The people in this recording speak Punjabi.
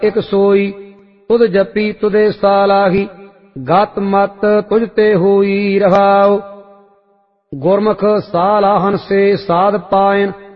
ਇਕ ਸੋਈ, ਤੁਧ ਜਪੀ ਤੁਧੇ ਸਾਲਾਹੀ, ਗਤ ਮਤ ਤੁਝ ਤੇ ਹੋਈ ਰਹਾਉ। ਗੁਰਮੁਖ ਸਾਲਾਹਨ ਸੇ ਸਾਧ ਪਾਇਨ,